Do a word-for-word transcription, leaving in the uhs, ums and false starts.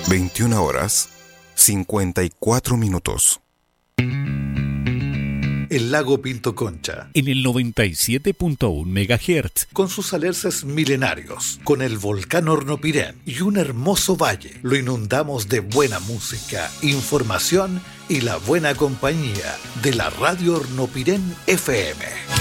veintiuna horas, cincuenta y cuatro minutos. El lago Pinto Concha, en el noventa y siete punto uno megahertz, con sus alerces milenarios, con el volcán Hornopirén y un hermoso valle, lo inundamos de buena música, información y la buena compañía de la Radio Hornopirén F M.